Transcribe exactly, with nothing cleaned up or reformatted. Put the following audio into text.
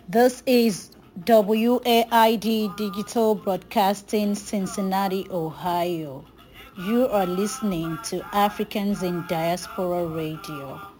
This is W A I D Digital Broadcasting, Cincinnati, Ohio. You are listening to Africans in Diaspora Radio.